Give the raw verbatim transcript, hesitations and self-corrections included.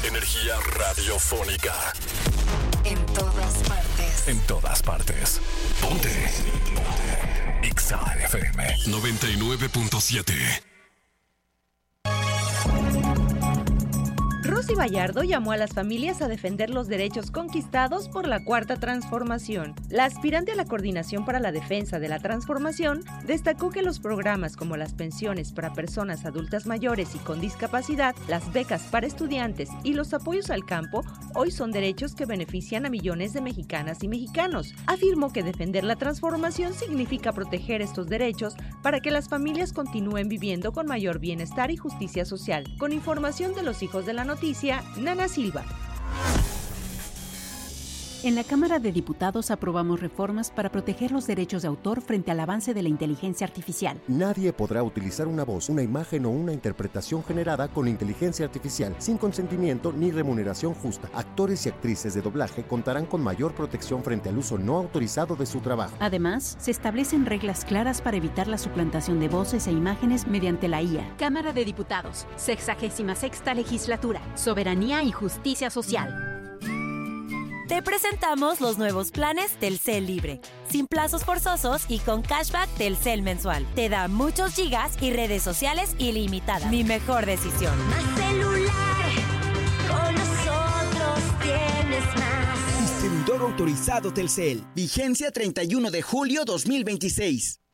energía radiofónica. En todas partes. En todas partes. Ponte. Ponte. Exa F M noventa y nueve punto siete. Rosy Bayardo llamó a las familias a defender los derechos conquistados por la Cuarta Transformación. La aspirante a la Coordinación para la Defensa de la Transformación destacó que los programas como las pensiones para personas adultas mayores y con discapacidad, las becas para estudiantes y los apoyos al campo hoy son derechos que benefician a millones de mexicanas y mexicanos. Afirmó que defender la transformación significa proteger estos derechos para que las familias continúen viviendo con mayor bienestar y justicia social. Con información de los hijos de la noticia, Nana Silva. En la Cámara de Diputados aprobamos reformas para proteger los derechos de autor frente al avance de la inteligencia artificial. Nadie podrá utilizar una voz, una imagen o una interpretación generada con inteligencia artificial sin consentimiento ni remuneración justa. Actores y actrices de doblaje contarán con mayor protección frente al uso no autorizado de su trabajo. Además, se establecen reglas claras para evitar la suplantación de voces e imágenes mediante la I A. Cámara de Diputados, sexagésima sexta legislatura, soberanía y justicia social. Te presentamos los nuevos planes Telcel Libre, sin plazos forzosos y con cashback Telcel mensual. Te da muchos gigas y redes sociales ilimitadas. Mi mejor decisión. Más celular, con nosotros tienes más. Distribuidor autorizado Telcel. Vigencia treinta y uno de julio dos mil veintiséis.